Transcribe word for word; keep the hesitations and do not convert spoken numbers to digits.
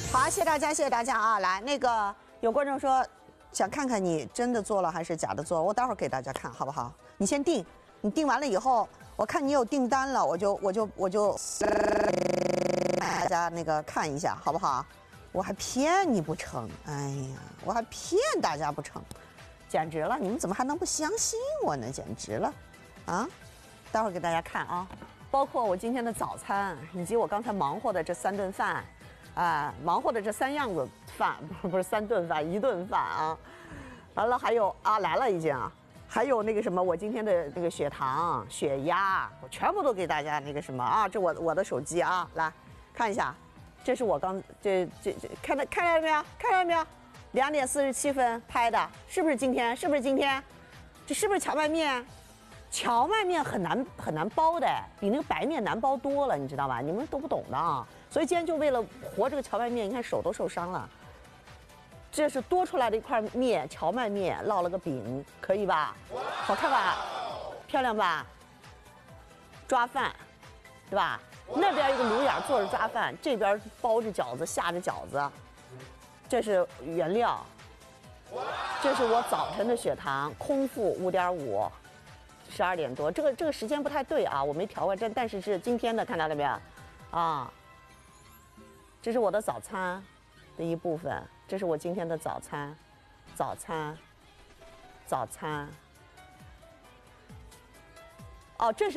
好，谢谢大家，谢谢大家啊！来，那个有观众说想看看你真的做了还是假的做，我待会儿给大家看好不好？你先定，你定完了以后，我看你有订单了，我就我就我就大家那个看一下好不好？我还骗你不成？哎呀，我还骗大家不成？简直了！你们怎么还能不相信我呢？简直了，啊！待会儿给大家看啊，包括我今天的早餐，以及我刚才忙活的这三顿饭。啊，忙活的这三样子饭，不是不是三顿饭，一顿饭啊。完了还有啊来了已经啊，还有那个什么，我今天的那个血糖、血压，我全部都给大家那个什么啊，这我我的手机啊，来看一下，这是我刚这这这看到看到没有？看到没有？两点四十七分拍的，是不是今天？是不是今天？这是不是荞麦面？荞麦面很难很难包的，比那个白面难包多了，你知道吧？你们都不懂的啊。所以今天就为了和这个荞麦面，你看手都受伤了。这是多出来的一块面，荞麦面烙了个饼，可以吧？好看吧？漂亮吧？抓饭，对吧？那边一个炉眼做着抓饭，这边包着饺子，下着饺子。这是原料。这是我早晨的血糖，空腹五点五。十二点多，这个这个时间不太对啊，我没调过针，但是是今天的，看到了没有？啊，这是我的早餐的一部分，这是我今天的早餐，早餐，早餐。哦，这是。